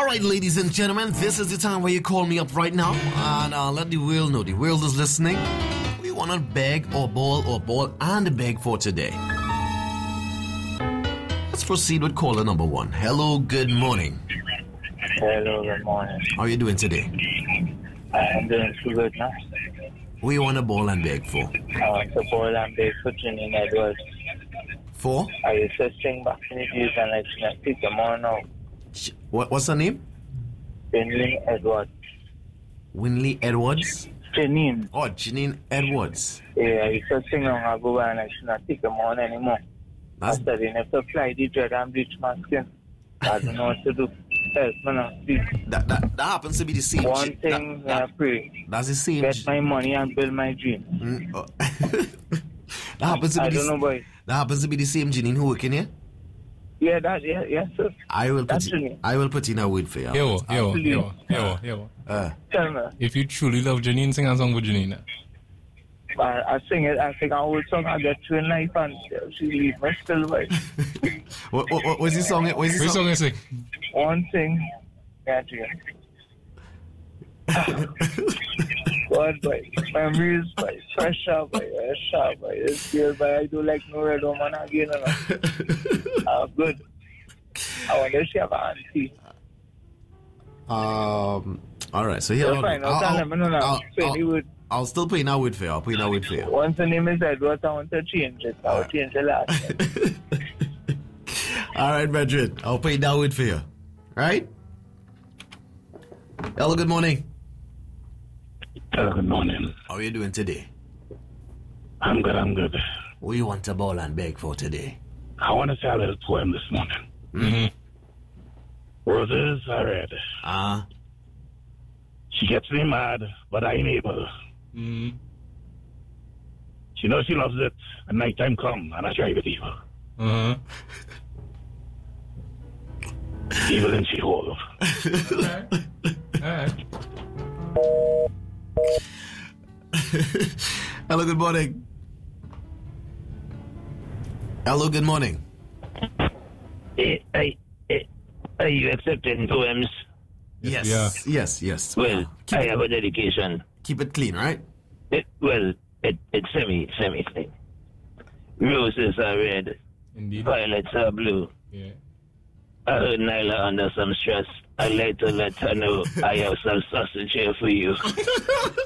right, ladies and gentlemen, this is the time where you call me up right now and let the world know. The world is listening. We want to beg or ball and beg for today. Let's proceed with caller number 1. Hello, good morning. Hello, good morning. How are you doing today? I'm doing so good now. Who you want to ball and beg for? I want to ball and beg for Janine Edwards. For? I used to sing back in the days and I should pick them on now. What's her name? Janine Edwards. Winley Edwards? Janine. Oh, Janine Edwards. Yeah, I used to sing long ago and I should not pick them on anymore. After they have to fly the dread and bleach my skin. I don't know what to do. Help me now, please. That happens to be the same. One thing I pray. That's the same. Get my money and build my dream. That happens to be I don't know, boy. That happens to be the same Janine who working here? Yeah, yes, sir. I will put in a word for you. Yo. Tell me. If you truly love Janine, sing a song with Janine. I sing it, I sing a whole song, I get to a knife and she leaves me still, boy. What's the song? Which song is it? One thing, got you. God, boy, memories, boy, pressure, boy, sharp, boy, this girl, boy, I do like no red woman again, good. I wonder if she have an auntie. Alright, so here I'll still put in a word for you. Once the name is Edward, I want to change it. I'll change the last name. Alright, Madrid, I'll put in a word for you. Right? Hello, good morning. Hello, good morning. How are you doing today? I'm good. What do you want to ball and beg for today? I want to say a little poem this morning. Mm-hmm. Roses are red. She gets me mad, but I'm able. Mm-hmm. She knows she loves it, and nighttime come, and I drive it evil. Uh-huh. Evil in she hole. Alright. Hello, good morning. Hello, good morning. Are you accepting poems? Yes. Yeah. Yes. Well, I have a dedication. Keep it clean, right? It's semi thing. Roses are red. Indeed. Violets are blue. Yeah. I heard Nyla under some stress. I'd like to let her know I have some sausage here for you.